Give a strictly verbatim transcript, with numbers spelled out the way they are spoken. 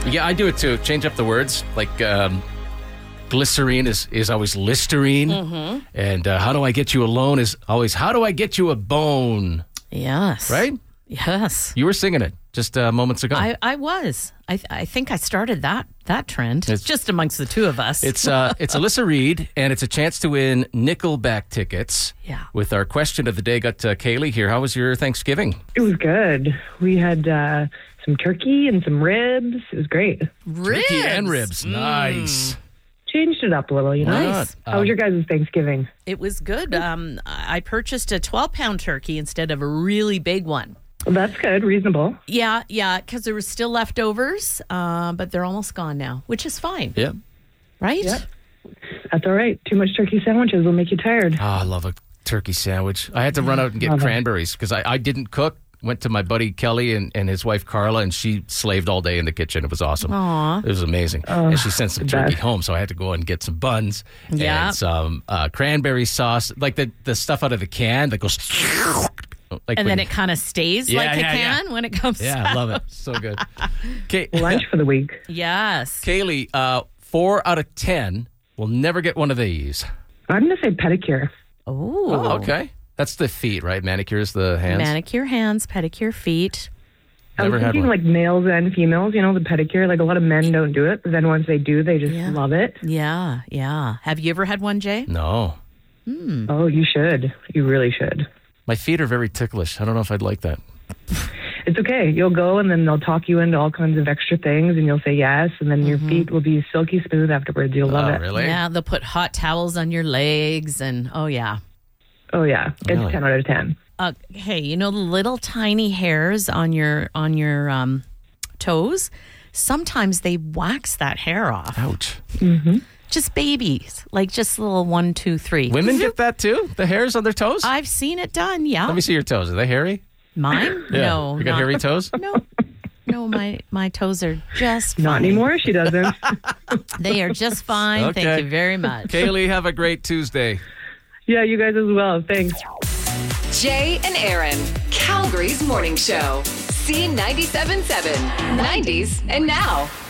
Yeah, I do it too. Change up the words. Like um, glycerine is, is always Listerine. Mm-hmm. And uh, how do I get you alone is always how do I get you a bone? Yes. Right? Yes. You were singing it just uh, moments ago. I, I was. I th- I think I started that that trend It's- just amongst the two of us. It's uh, it's Alyssa Reed, and it's a chance to win Nickelback tickets. Yeah. With our question of the day, got uh, Kaylee here. How was your Thanksgiving? It was good. We had uh, some turkey and some ribs. It was great. ribs. Turkey and ribs. Nice. Changed it up a little, you know. Why Nice. not? How was your guys' Thanksgiving? It was good. Um, I purchased a twelve-pound turkey instead of a really big one. Well, that's good. Reasonable. Yeah, yeah, because there were still leftovers, uh, but they're almost gone now, which is fine, Yeah. right? Yep. That's all right. Too much turkey sandwiches will make you tired. Oh, I love a turkey sandwich. I had to run out and get Love it. cranberries because I, I didn't cook. Went to my buddy Kelly and, and his wife Carla, and she slaved all day in the kitchen. It was awesome. Aw. It was amazing. and she sent some the turkey best. home, so I had to go and get some buns Yeah. and some uh, cranberry sauce, like the, the stuff out of the can that goes. Like And when- then it kind of stays Yeah, like a yeah, yeah. can when it comes Yeah, out. I love it. So good. Kay- Lunch for the week. Yes. Kaylee, uh, four out of ten will never get one of these. I'm going to say pedicure. Oh, Oh, okay. That's the feet, right? Manicures the hands. Manicure hands, pedicure feet. Never I was had thinking one. like males and females, you know, the pedicure. Like a lot of men don't do it, but then once they do, they just Yeah. love it. Yeah, yeah. Have you ever had one, Jay? No. Oh, you should. You really should. My feet are very ticklish. I don't know if I'd like that. It's okay. You'll go and then they'll talk you into all kinds of extra things and you'll say yes. And then your feet will be silky smooth afterwards. You'll love Oh, it. really? Yeah, they'll put hot towels on your legs and, oh, yeah. Oh, yeah. It's Really? ten out of ten. Uh, hey, you know the little tiny hairs on your on your um, toes? Sometimes they wax that hair off. Ouch. Just babies, like just little one, two, three. Women get that too? The hairs on their toes? I've seen it done. Yeah, Let me see your toes. Are they hairy? mine. Yeah. No, You got not- hairy toes? No, no, my my toes are just Not fine. anymore. She doesn't. They are just fine. Okay. Thank you very much. Kaylee, have a great Tuesday. Yeah, you guys as well. Thanks. Jay and Aaron, Calgary's morning show. C ninety-seven point seven, nineties and now.